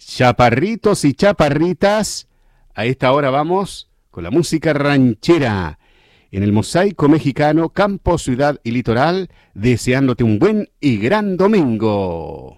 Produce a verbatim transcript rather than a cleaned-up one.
Chaparritos y chaparritas, a esta hora vamos con la música ranchera en el mosaico mexicano, campo, ciudad y litoral, deseándote un buen y gran domingo.